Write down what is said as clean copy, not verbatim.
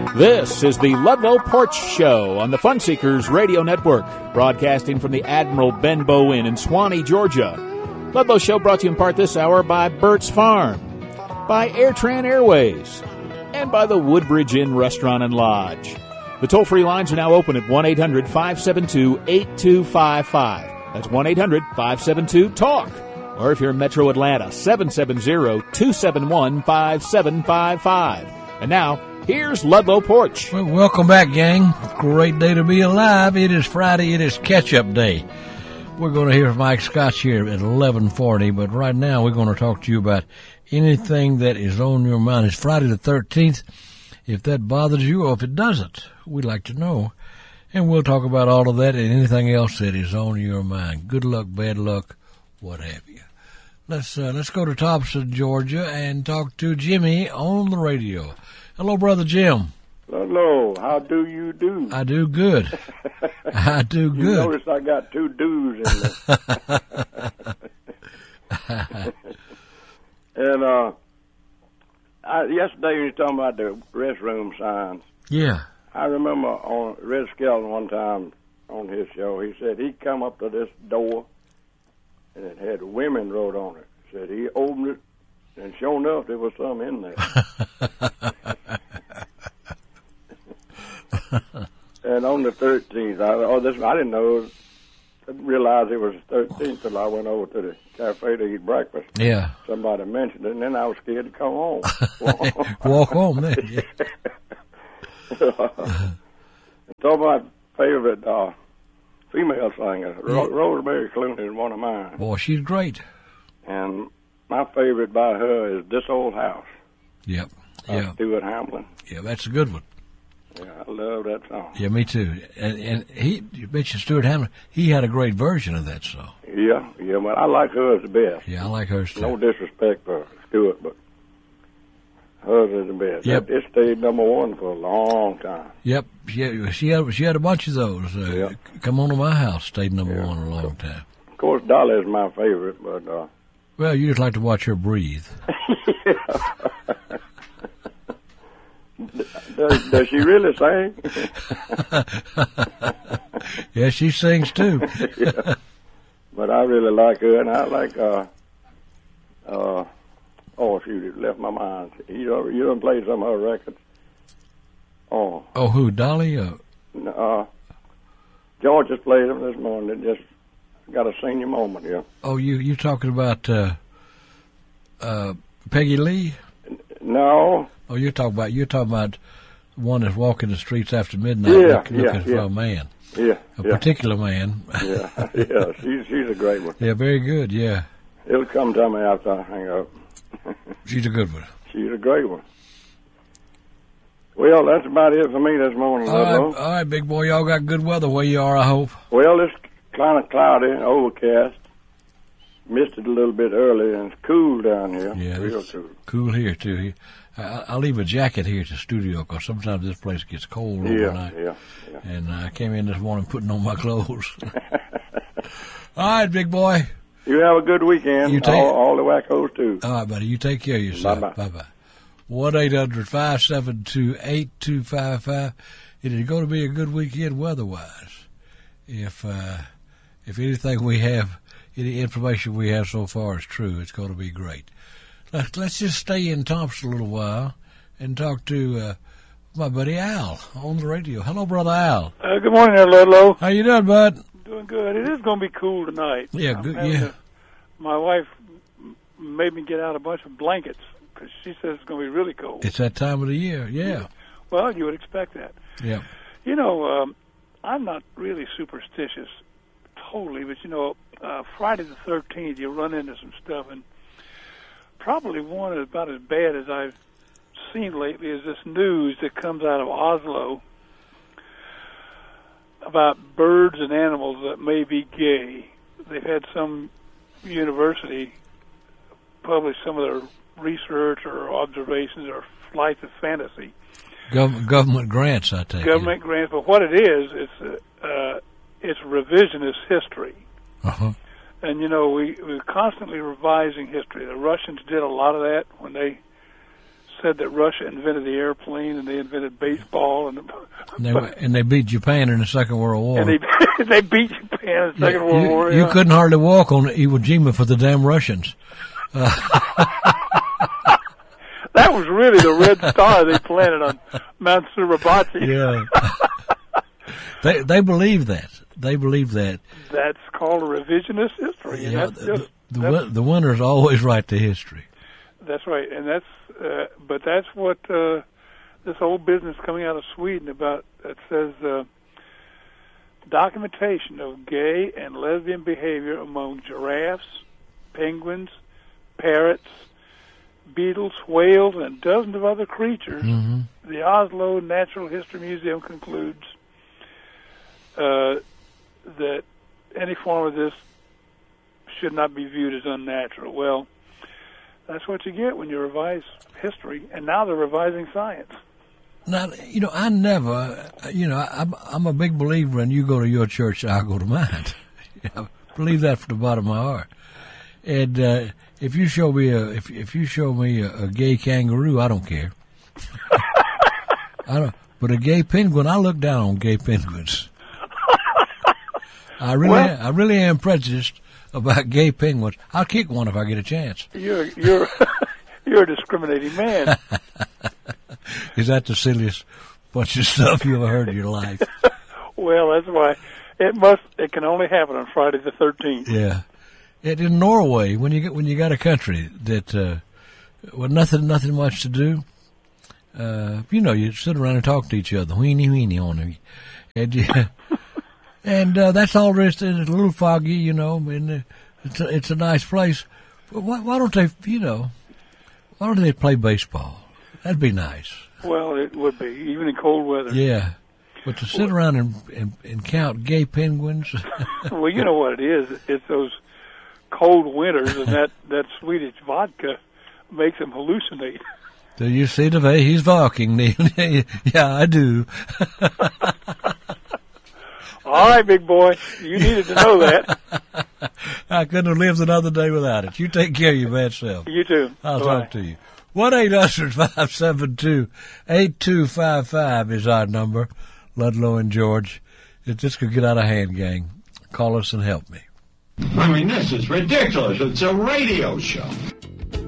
This is the Ludlow Porch Show on the Fun Seekers Radio Network, broadcasting from the Admiral Benbow Inn in Swanee, Georgia. Ludlow Show brought to you in part this hour by Burt's Farm, by AirTran Airways, and by the Woodbridge Inn Restaurant and Lodge. The toll-free lines are now open at 1-800-572-8255. That's 1-800-572-TALK. Or if you're in Metro Atlanta, 770-271-5755. And now, here's Ludlow Porch. Well, welcome back, gang. Great day to be alive. It is Friday. It is catch-up day. We're going to hear from Mike Scotch here at 11:40, but right now we're going to talk to you about anything that is on your mind. It's Friday the 13th. If that bothers you or if it doesn't, we'd like to know. And we'll talk about all of that and anything else that is on your mind. Good luck, bad luck, what have you. Let's go to Thompson, Georgia, and talk to Jimmy on the radio. Hello, Brother Jim. Hello. How do you do? I do good. I do good. You notice I got two do's in there. And yesterday you were talking about the restroom signs. Yeah. I remember on Red Skelton one time on his show, he said he'd come up to this door and it had women wrote on it. Said he opened it, and sure enough, there was some in there. And on the 13th, I didn't know, I didn't realize it was the 13th till I went over to the cafe to eat breakfast. Yeah. Somebody mentioned it, and then I was scared to come home. Walk home then. Yeah. So my favorite female singer, Rosemary Clooney, is one of mine. Boy, she's great. And my favorite by her is This Old House. Yep. Yeah. Stuart Hamlin. Yeah, that's a good one. Yeah, I love that song. Yeah, me too. And you mentioned Stuart Hamlin. He had a great version of that song. Yeah, but I like hers the best. Yeah, I like hers too. No disrespect for Stuart, but hers is the best. Yep. It stayed number one for a long time. Yep. She had a bunch of those. Yeah. Come On to My House stayed number one a long time. Of course, Dolly is my favorite, but... well, you just like to watch her breathe. Does she really sing? Yeah, she sings too. Yeah. But I really like her, and I like, shoot, it left my mind. You done played some of her records. Oh, who, Dolly? George just played them this morning. It just got a senior moment here. Oh, you talking about Peggy Lee? No. Oh, you're talking about one that's walking the streets after midnight looking for a man. Yeah. A particular man. Yeah. She's a great one. Yeah, very good, yeah. It'll come to me after I hang up. She's a good one. She's a great one. Well, that's about it for me this morning, all right, big boy. Y'all got good weather where you are, I hope. Well, it's kind of cloudy and overcast. Missed it a little bit early, and it's cool down here. Yeah, real cool. Cool here, too. I'll leave a jacket here at the studio because sometimes this place gets cold overnight. Yeah. And I came in this morning putting on my clothes. All right, big boy. You have a good weekend. All the wackos, too. All right, buddy. You take care of yourself. Bye-bye. Bye-bye. 1-800-572-8255. It is going to be a good weekend weather-wise. If anything we have, any information we have so far is true, it's going to be great. Let's just stay in Thompson a little while and talk to my buddy Al on the radio. Hello, Brother Al. Good morning there, Ludlow. How you doing, bud? Doing good. It is going to be cool tonight. Yeah, good. Yeah. My wife made me get out a bunch of blankets because she says it's going to be really cold. It's that time of the year, yeah. Well, you would expect that. Yeah. You know, I'm not really superstitious totally, but, Friday the 13th, you run into some stuff, and probably one is about as bad as I've seen lately is this news that comes out of Oslo about birds and animals that may be gay. They've had some university publish some of their research or observations or flights of fantasy. Government grants, I take it. Government grants, but what it is, it's revisionist history. Uh-huh. And, we're constantly revising history. The Russians did a lot of that when they said that Russia invented the airplane and they invented baseball and they beat Japan in the Second World War. And they beat Japan in the Second World War. You couldn't hardly walk on Iwo Jima for the damn Russians. That was really the red star they planted on Mount Suribachi. Yeah. They believe that. They believe that. That's called a revisionist history. Yeah, And the winner's always right to history. That's right, and but that's what this whole business coming out of Sweden about. It says documentation of gay and lesbian behavior among giraffes, penguins, parrots, beetles, whales, and dozens of other creatures. Mm-hmm. The Oslo Natural History Museum concludes that any form of this should not be viewed as unnatural. Well, that's what you get when you revise history, and now they're revising science. Now, I never, I'm a big believer in you go to your church, I'll go to mine. I believe that from the bottom of my heart. And if you show me a gay kangaroo, I don't care. But a gay penguin, I look down on gay penguins. I really am prejudiced about gay penguins. I'll kick one if I get a chance. You're a discriminating man. Is that the silliest bunch of stuff you ever heard in your life? Well, that's why it can only happen on Friday the 13th. Yeah. In Norway, when you got a country that with nothing much to do, you sit around and talk to each other, weenie on them, and that's all there is to it. It's a little foggy, and it's a nice place. But why don't they play baseball? That'd be nice. Well, it would be, even in cold weather. Yeah. But to sit around and count gay penguins. Well, you know what it is. It's those cold winters, and that Swedish vodka makes them hallucinate. Do you see the way he's walking, Neil? Yeah, I do. All right, big boy. You needed to know that. I couldn't have lived another day without it. You take care of your bad self. You too. I'll talk to you. 1-800-572-8255 is our number. Ludlow and George. If this could get out of hand, gang, call us and help me. I mean, this is ridiculous. It's a radio show.